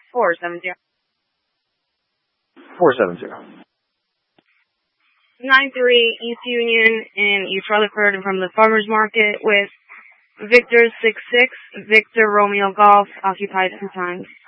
470. 470. 93 East Union in East Rutherford from the Farmers Market with Victor 66, Victor Romeo Golf, occupied 2 times.